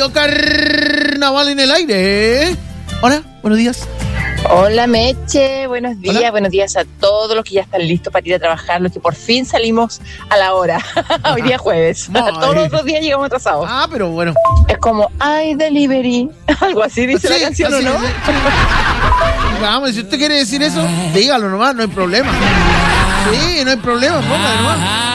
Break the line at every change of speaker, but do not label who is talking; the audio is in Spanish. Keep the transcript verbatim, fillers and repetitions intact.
Radio Carnaval en el aire. Hola, buenos días.
Hola Meche, buenos días,
Hola.
buenos días a todos los que ya están listos para ir a trabajar, los que por fin salimos a la hora. Hoy día jueves,
Ay.
todos los otros días llegamos atrasados.
Ah, pero bueno.
Es como, ay, delivery, algo así dice
Sí,
la canción, ¿o
así
no?
es. Vamos, si usted quiere decir eso, dígalo nomás, no hay problema. Sí, no hay problema, póngale nomás.